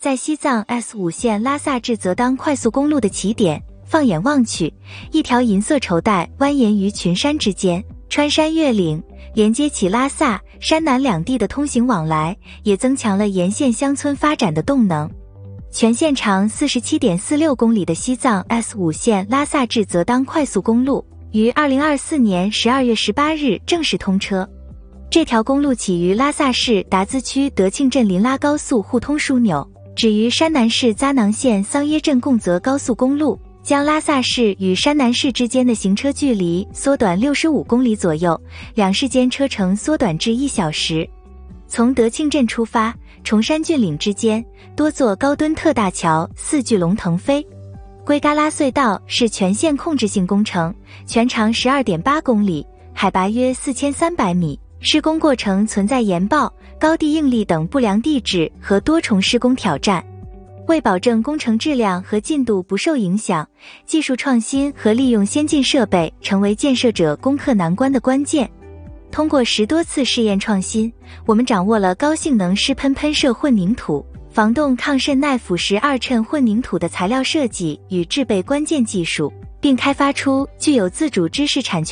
在西藏 S5 线拉萨至泽当快速公路的起点，放眼望去，一条银色绸带蜿蜒于群山之间，穿山越岭，连接起拉萨、山南两地的通行往来，也增强了沿线乡村发展的动能。全线长 47.46 公里的西藏 S5 线拉萨至泽当快速公路于2024年12月18日正式通车。这条公路起于拉萨市达孜区德庆镇林拉高速互通枢纽，止于山南市扎囊县桑耶镇贡泽高速公路，将拉萨市与山南市之间的行车距离缩短65公里左右，两市间车程缩短至1小时。从德庆镇出发，崇山峻岭之间，多座高墩特大桥似巨龙腾飞。圭嘎拉隧道是全线控制性工程，全长 12.8 公里，海拔约4300米，施工过程存在岩爆、高地应力等不良地质和多重施工挑战。为保证工程质量和进度不受影响，技术创新和利用先进设备成为建设者攻克难关的关键。通过10多次试验创新，我们掌握了高性能湿喷射混凝土、防冻抗渗耐腐蚀2衬混凝土的材料设计与制备关键技术，并开发出具有自主知识产权